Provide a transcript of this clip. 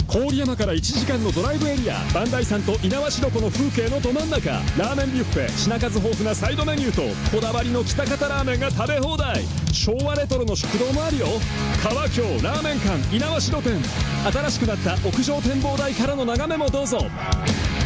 郡山から1時間のドライブエリア、磐梯山と猪苗代湖の風景のど真ん中。ラーメンビュッフェ、品数豊富なサイドメニューとこだわりの喜多方ラーメンが食べ放題。昭和レトロの食堂もあるよ。川京ラーメン館猪苗代店。新しくなった屋上展望台からの眺めもどうぞ。